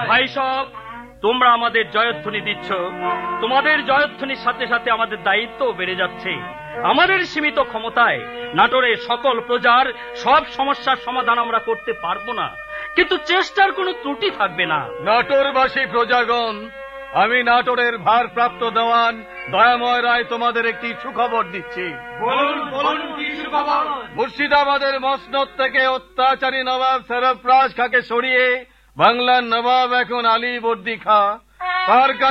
ভাই সব, তোমরা আমাদের জয়ধ্বনি দিচ্ছ, তোমাদের জয়ধ্বনির সাথে সাথে আমাদের দায়িত্ব বেড়ে যাচ্ছে। আমাদের সীমিত ক্ষমতায় নাটোরের সকল প্রজার সব সমস্যার সমাধান আমরা করতে পারবো না, কিন্তু চেষ্টার কোনো ত্রুটি থাকবে না। নাটোরবাসী প্রজাগণ, আমি নাটোরের ভারপ্রাপ্ত দেওয়ান দয়াময় রায় তোমাদের একটি সুখবর দিচ্ছি। মুর্শিদাবাদের মসনদ থেকে অত্যাচারী নবাব সরফরাজ খাঁকে সরিয়ে বাংলার নবাব এখন আলীবর্দী খাঁ, তার